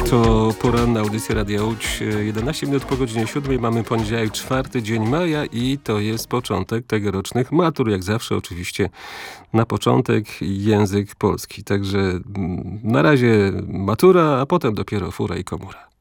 To poranna audycja Radia Łódź. 11 minut po godzinie 7. Mamy poniedziałek, 4 dzień maja i to jest początek tegorocznych matur. Jak zawsze oczywiście na początek język polski. Także na razie matura, a potem dopiero fura i komura.